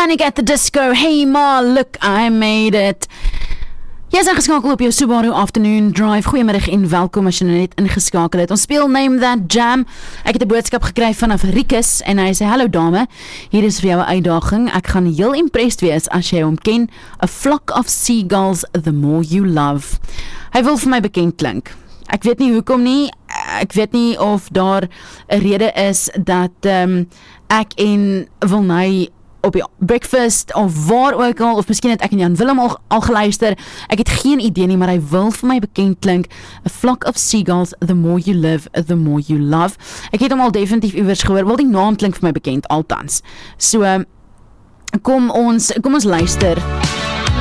Panic at the Disco, hey ma, look, I made it. Jy is ingeskakel op jou Subaru Afternoon Drive. Goeiemiddag en welkom as jy nou net ingeskakel het. Ons speel Name That Jam. Ek het 'n boodskap gekry vanaf Rikus en hy sê, hallo dame, hier is vir jou 'n uitdaging. Ek gaan heel impressed wees as jy hom ken. A flock of seagulls, the more you love. Hy wil vir my bekend klink. Ek weet nie hoekom nie. Ek weet nie of daar 'n rede is dat ek en Wilnay op die breakfast, of waar ook al, of miskien het ek en Jan Willem al geluister, ek het geen idee nie, maar hy wil vir my bekend klink, a flock of seagulls, the more you live, the more you love. Ek het hom al definitief iewers gehoor, wel die naam klink vir my bekend, altans. So, kom ons luister.